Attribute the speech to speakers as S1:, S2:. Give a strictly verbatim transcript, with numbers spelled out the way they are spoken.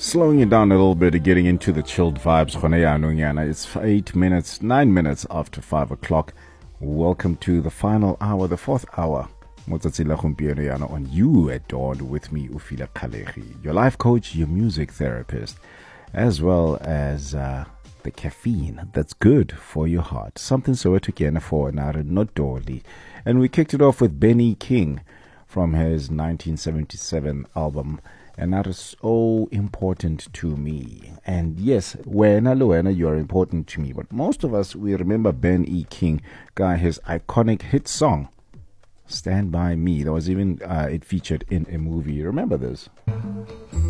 S1: Slowing it down a little bit, getting into the chilled vibes. It's eight minutes, nine minutes after five o'clock. Welcome to the final hour, the fourth hour. On You at Dawn with me, Ufila Kalehi, your life coach, your music therapist, as well as uh, the caffeine that's good for your heart. Something so to can afford, not Dolly. And we kicked it off with Benny King from his nineteen seventy-seven album. And that is so important to me. And yes, Wena Luena, you are important to me. But most of us, we remember Ben E. King, guy, his iconic hit song, Stand By Me. That was even, uh, it featured in a movie. You remember this?